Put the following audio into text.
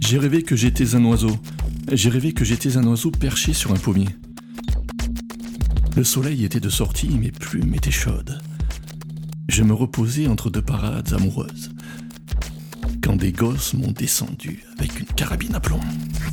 J'ai rêvé que j'étais un oiseau. J'ai rêvé que j'étais un oiseau perché sur un pommier. Le soleil était de sortie, mes plumes étaient chaudes. Je me reposais entre deux parades amoureuses, quand des gosses m'ont descendu avec une carabine à plomb.